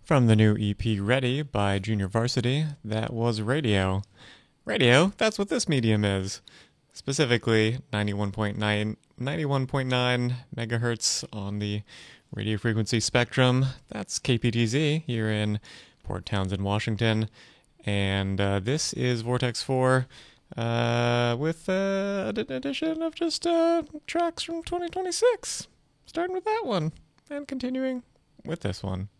From the new EP Ready by Junior Varsity, that was Radio. Radio, that's what this medium is. Specifically, 91.9 megahertz on the radio frequency spectrum. That's KPTZ here in Port Townsend, Washington. And this is Vortex 4 with an edition of just tracks from 2026. Starting with that one and continuing with this one.